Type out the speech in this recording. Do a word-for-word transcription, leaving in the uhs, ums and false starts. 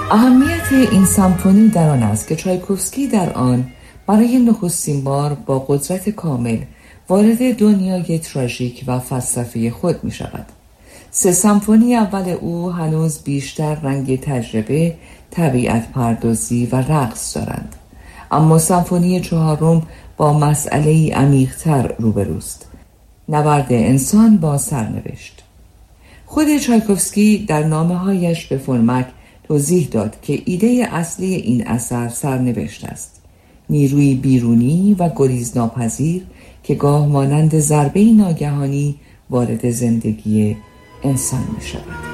اهمیت این سمفونی در آن است که چایکوفسکی در آن برای نخستین بار با قدرت کامل وارد دنیای تراژیک و فلسفی خود می شود. سه سمفونی اول او هنوز بیشتر رنگ تجربه، طبیعت پردازی و رقص دارند، اما سمفونی چهارم با مسئله‌ای عمیق‌تر روبروست: نبرد انسان با سرنوشت. خود چایکوفسکی در نامه‌هایش به فرمک توضیح داد که ایده اصلی این اثر سرنوشت است، نیروی بیرونی و گریزناپذیر که گاه مانند ضربه ناگهانی وارد زندگی انسان می شود.